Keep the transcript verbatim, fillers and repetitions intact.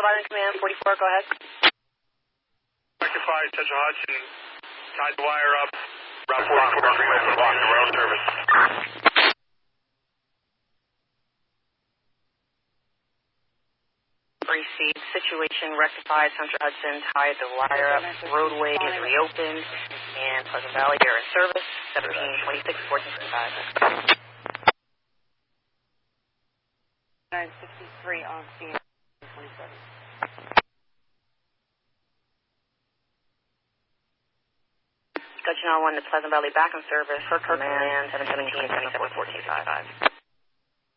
Pleasant Valley Command, forty-four, go ahead. Rectified, Central Hudson, tied the wire up, Route forty-four, Command, block the rail service. Receive situation rectified, Central Hudson, tied the wire up, roadway is reopened, and Pleasant Valley, you're in service, seventeen twenty-six, fourteen fifty-five. nine sixty-three on scene, twenty-seven. Dutch nine one to Pleasant Valley back in service, for command, seventeen twenty-seven, fourteen fifty-five.